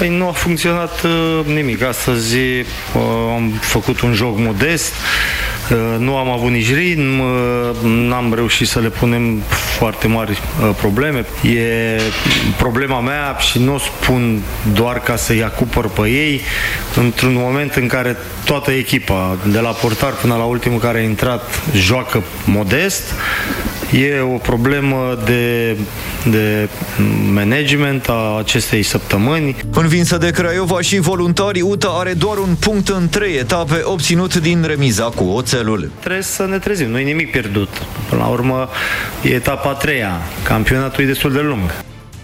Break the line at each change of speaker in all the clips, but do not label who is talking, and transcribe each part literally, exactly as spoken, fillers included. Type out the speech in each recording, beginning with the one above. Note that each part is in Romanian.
Păi nu a funcționat uh, nimic. Astăzi uh, am făcut un joc modest, uh, nu am avut nici ritm, uh, n-am reușit să le punem foarte mari uh, probleme. E problema mea și nu o spun doar ca să-i acupăr pe ei. Într-un moment în care toată echipa, de la portar până la ultimul care a intrat, joacă modest, e o problemă de, de management a acestei săptămâni.
Învinsă de Craiova și Voluntari, U T A are doar un punct în trei etape obținut din remiza cu Oțelul.
Trebuie să ne trezim, nu e nimic pierdut. Până la urmă e etapa a treia, campionatul e destul de lung.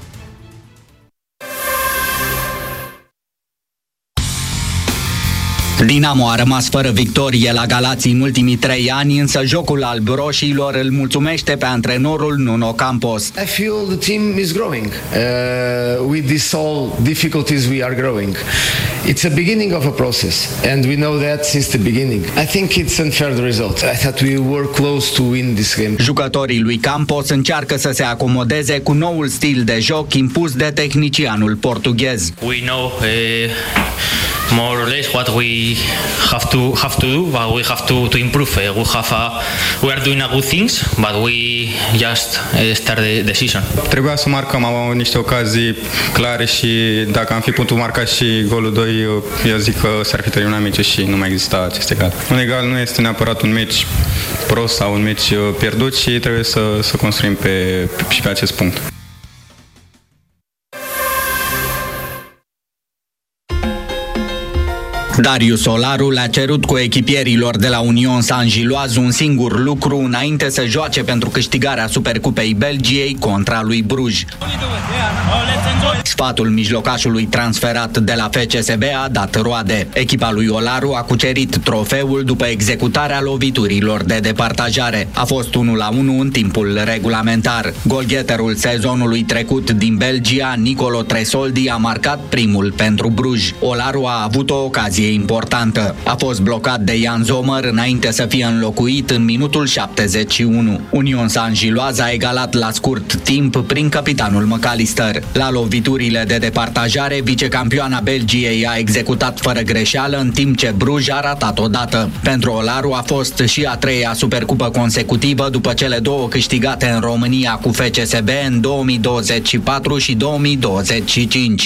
Dinamo a rămas fără victorie la Galați în ultimii trei ani, însă jocul alb-roșiilor îl mulțumește pe antrenorul Nuno Campos.
I feel the team is growing. Uh, with this all difficulties we are growing. It's a beginning of a process and we know that since the beginning. I think it's unfair the result. I thought we were close to win this game.
Jucătorii lui Campos încearcă să se acomodeze cu noul stil de joc impus de tehnicianul portughez.
We know uh, more or less what we have to have to do, but we have to to improve. Uh, we have a, we are doing a good things, but we just uh, start the, the season.
Trebuia să marcăm, am avut niște ocazii clare și dacă am fi putut marca și golul doi, eu zic că s-ar fi terminat meciul și nu mai exista acest egal. Un egal nu este neapărat un meci prost sau un meci pierdut și trebuie să, să construim pe, pe, și pe acest punct.
Darius Olaru le-a cerut cu echipierilor de la Union Saint-Gilloise un singur lucru înainte să joace pentru câștigarea Supercupei Belgiei contra lui Bruj. Sfatul mijlocașului transferat de la F C S B a dat roade. Echipa lui Olaru a cucerit trofeul după executarea loviturilor de departajare. A fost unu la unu în timpul regulamentar. Golgheterul sezonului trecut din Belgia, Nicolo Tresoldi, a marcat primul pentru Bruj. Olaru a avut o ocazie importantă. A fost blocat de Jan Zomer înainte să fie înlocuit în minutul șaptezeci și unu. Union Saint-Gilloise a egalat la scurt timp prin capitanul McAllister. La loviturile de departajare, vicecampioana Belgiei a executat fără greșeală, în timp ce Bruj a ratat odată. Pentru Olaru a fost și a treia supercupă consecutivă după cele două câștigate în România cu F C S B în două mii douăzeci și patru și două mii douăzeci și cinci.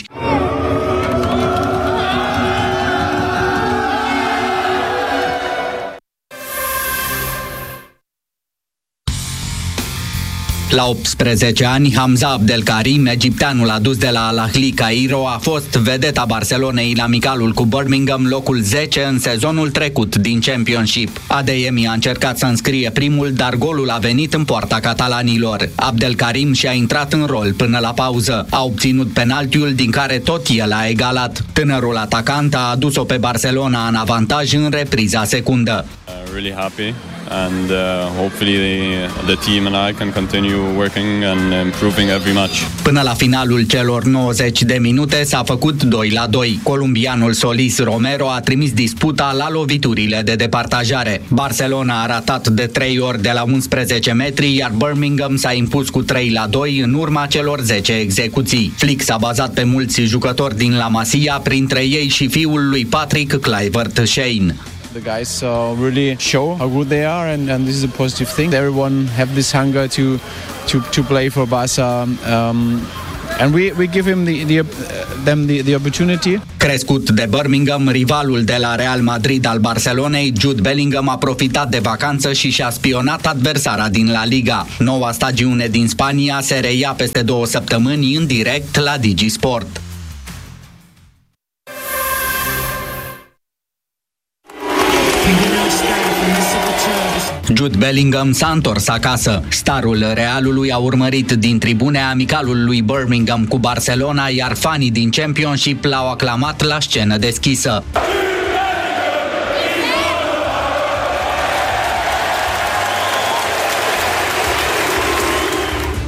La optsprezece ani, Hamza Abdelkarim, egipteanul adus de la Al Ahly Cairo, a fost vedeta Barcelonei în amicalul cu Birmingham, locul zece în sezonul trecut din Championship. Adeyemi a încercat să înscrie primul, dar golul a venit în poarta catalanilor. Abdelkarim și-a intrat în rol până la pauză. A obținut penaltiul din care tot el a egalat. Tânărul atacant a adus-o pe Barcelona în avantaj în repriza secundă.
Uh, really happy. And uh, hopefully the, the team and I can continue working and improving every match.
Până la finalul celor nouăzeci de minute s-a făcut doi la doi. Columbianul Solis Romero a trimis disputa la loviturile de departajare. Barcelona a ratat de trei ori de la unsprezece metri, iar Birmingham s-a impus cu trei la doi în urma celor zece execuții. Flick s-a bazat pe mulți jucători din La Masia, printre ei și fiul lui Patrick, Kluivert Shane.
The guys uh, really show how good they are, and, and this is a positive thing. Everyone have this hunger to to to play for Barca, um, and we we give him the, the uh, them the, the opportunity.
Crescut de Birmingham, rivalul de la Real Madrid al Barcelonei, Jude Bellingham a profitat de vacanță și și-a spionat adversara din La Liga. Noua stagiune din Spania se reia peste două săptămâni în direct la Digi Sport. Jude Bellingham s-a întors acasă. Starul Realului a urmărit din tribune amicalul lui Birmingham cu Barcelona, iar fanii din Championship l-au aclamat la scenă deschisă.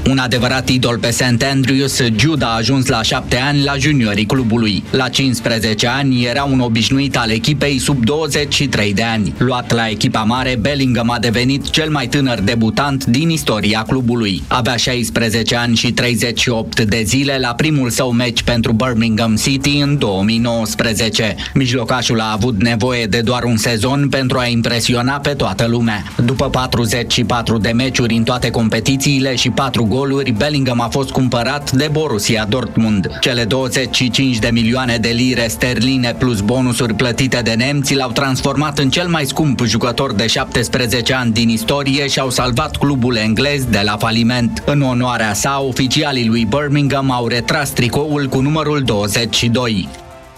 Un adevărat idol pe Saint Andrews, Jude a ajuns la șapte ani la juniorii clubului. La cincisprezece ani era un obișnuit al echipei sub douăzeci și trei de ani. Luat la echipa mare, Bellingham a devenit cel mai tânăr debutant din istoria clubului. Avea șaisprezece ani și treizeci și opt de zile la primul său meci pentru Birmingham City în două mii nouăsprezece. Mijlocașul a avut nevoie de doar un sezon pentru a impresiona pe toată lumea. După patruzeci și patru de meciuri în toate competițiile și patru goluri, Bellingham a fost cumpărat de Borussia Dortmund. Cele douăzeci și cinci de milioane de lire sterline plus bonusuri plătite de nemți l-au transformat în cel mai scump jucător de șaptesprezece ani din istorie și au salvat clubul englez de la faliment. În onoarea sa, oficialii lui Birmingham au retras tricoul cu numărul douăzeci și doi.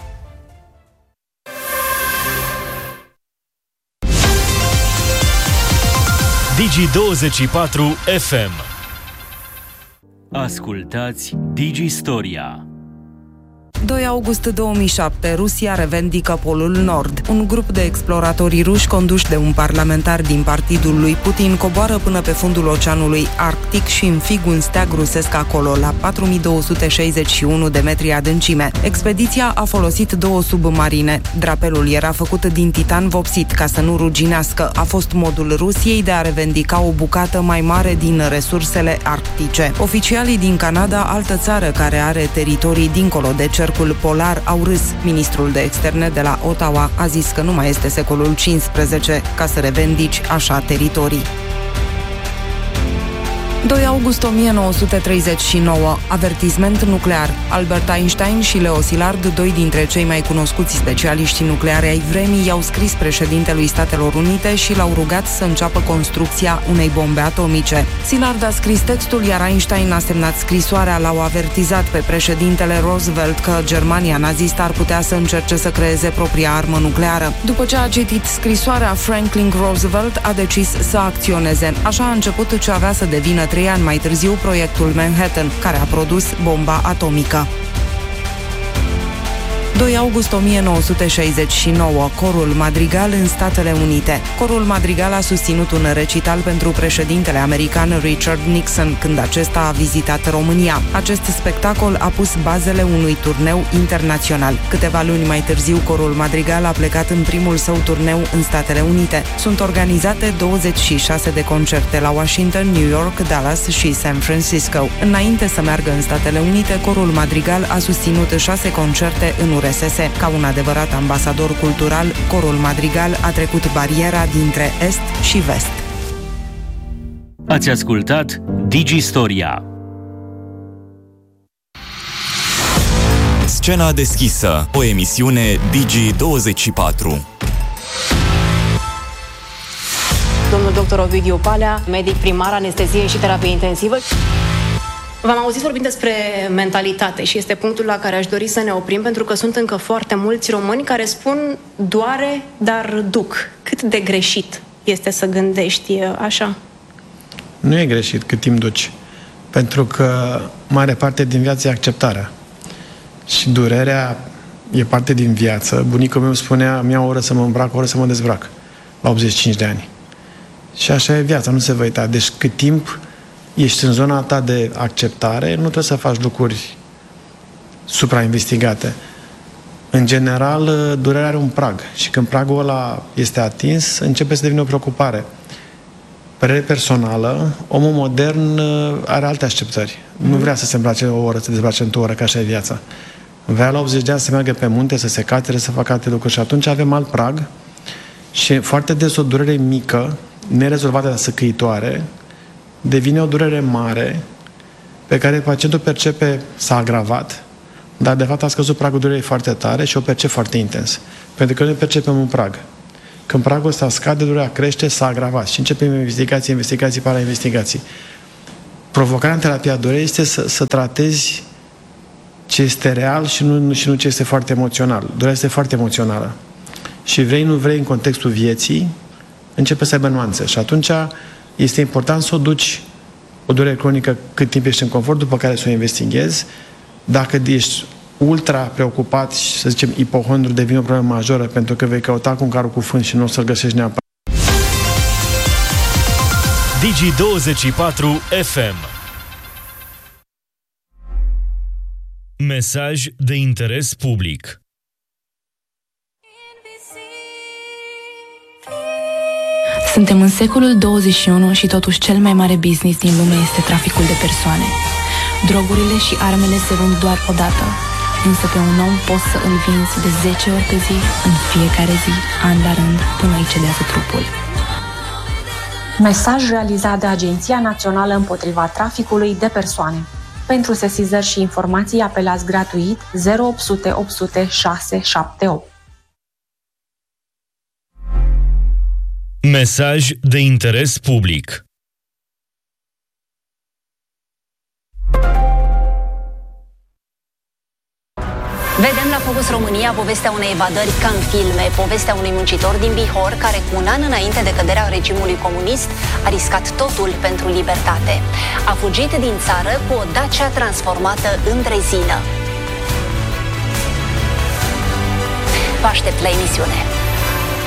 Digi douăzeci și patru F M. Ascultați Digi Storia.
doi august două mii șapte, Rusia revendică Polul Nord. Un grup de exploratori ruși conduși de un parlamentar din partidul lui Putin coboară până pe fundul Oceanului Arctic și înfig un steag rusesc acolo, la patru mii două sute șaizeci și unu de metri adâncime. Expediția a folosit două submarine. Drapelul era făcut din titan vopsit ca să nu ruginească. A fost modul Rusiei de a revendica o bucată mai mare din resursele arctice. Oficialii din Canada, altă țară care are teritorii dincolo de cercul polar, au râs. Ministrul de externe de la Ottawa a zis că nu mai este secolul cincisprezece ca să revendici așa teritorii. doi august o mie nouă sute treizeci și nouă. Avertisment nuclear. Albert Einstein și Leo Szilard, doi dintre cei mai cunoscuți specialiști nucleari ai vremii, i-au scris președintelui Statelor Unite și l-au rugat să înceapă construcția unei bombe atomice. Szilard a scris textul, iar Einstein a semnat scrisoarea. L-au avertizat pe președintele Roosevelt că Germania nazistă ar putea să încerce să creeze propria armă nucleară. După ce a citit scrisoarea, Franklin Roosevelt a decis să acționeze. Așa a început ce avea să devină trei ani mai târziu proiectul Manhattan, care a produs bomba atomică. doi august o mie nouă sute șaizeci și nouă, Corul Madrigal în Statele Unite. Corul Madrigal a susținut un recital pentru președintele american Richard Nixon când acesta a vizitat România. Acest spectacol a pus bazele unui turneu internațional. Câteva luni mai târziu, Corul Madrigal a plecat în primul său turneu în Statele Unite. Sunt organizate douăzeci și șase de concerte la Washington, New York, Dallas și San Francisco. Înainte să meargă în Statele Unite, Corul Madrigal a susținut șase concerte în U R S S. Ca un adevărat ambasador cultural, Corul Madrigal a trecut bariera dintre Est și Vest.
Ați ascultat Digi Storia.
Scena deschisă, o emisiune Digi douăzeci și patru.
Domnul doctor Ovidiu Palea, medic primar, anestezie și terapie intensivă. V-am auzit vorbind despre mentalitate și este punctul la care aș dori să ne oprim, pentru că sunt încă foarte mulți români care spun doare, dar duc. Cât de greșit este să gândești așa?
Nu e greșit cât timp duci, pentru că mare parte din viață e acceptarea. Și durerea e parte din viață. Bunicul meu spunea, mi-a o oră să mă îmbrac, o oră să mă dezbrac, la optzeci și cinci de ani. Și așa e viața, nu se va uita. Deci cât timp ești în zona ta de acceptare, nu trebuie să faci lucruri suprainvestigate. În general, durerea are un prag și când pragul ăla este atins, începe să devină o preocupare. Părere personală, omul modern are alte așteptări. Nu vrea să se îmbrace o oră, să se dezbrace într-o oră, că așa e viața. Vrea la optzeci de ani să meargă pe munte, să se catere, să facă alte lucruri și atunci avem alt prag și foarte des o durere mică, nerezolvată, dar săcăitoare, devine o durere mare pe care pacientul percepe s-a agravat, dar de fapt a scăzut pragul durerii foarte tare și o percep foarte intens. Pentru că noi percepem un prag. Când pragul ăsta scade, durerea crește, s-a agravat și începem investigații, investigații, para-investigații. Provocarea în terapia durerii este să, să tratezi ce este real și nu, și nu ce este foarte emoțional. Durerea este foarte emoțională. Și vrei, nu vrei, în contextul vieții, începe să aibă nuanțe. Și atunci este important să o duci o durere cronică cât timp ești în confort, după care să o investighezi. Dacă ești ultra preocupat și, să zicem, ipohondru, devine o problemă majoră, pentru că vei căuta cu un carul cu fân și nu o să-l găsești neapărat.
Digi douăzeci și patru F M. Mesaj de interes public.
Suntem în secolul douăzeci și unu și totuși cel mai mare business din lume este traficul de persoane. Drogurile și armele se vând doar o dată, însă pe un om poți să îl vinzi de zece ori pe zi, în fiecare zi, an la rând, până îi cedează trupul.
Mesaj realizat de Agenția Națională împotriva traficului de persoane. Pentru sesizări și informații apelați gratuit zero opt sute opt sute șase șapte opt.
Mesaj de interes public.
Vedem la Focus România povestea unei evadări ca în filme, povestea unui muncitor din Bihor care cu un an înainte de căderea regimului comunist a riscat totul pentru libertate. A fugit din țară cu o Dacia transformată în drezină. Vă aștept la emisiune!